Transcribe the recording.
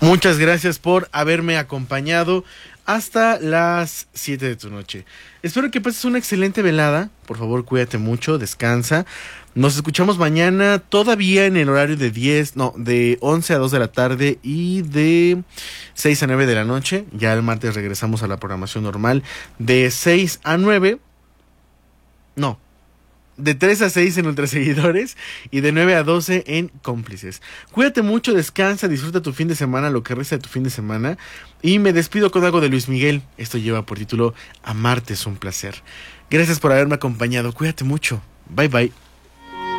Muchas gracias por haberme acompañado hasta las 7 de tu noche. Espero que pases una excelente velada. Por favor, cuídate mucho, descansa. Nos escuchamos mañana todavía en el horario de 11 a 2 de la tarde y de 6 a 9 de la noche. Ya el martes regresamos a la programación normal de 6 a 9. No, de 3 a 6 en Ultraseguidores y de 9 a 12 en Cómplices. Cuídate mucho, descansa, disfruta tu fin de semana, lo que resta de tu fin de semana. Y me despido con algo de Luis Miguel. Esto lleva por título Amarte es un placer. Gracias por haberme acompañado. Cuídate mucho. Bye bye.